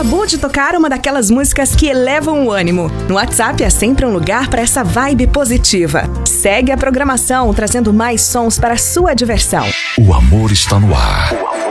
acabou de tocar uma daquelas músicas que elevam o ânimo. No WhatsApp é sempre um lugar para essa vibe positiva. Segue a programação, trazendo mais sons para a sua diversão. O amor está no ar.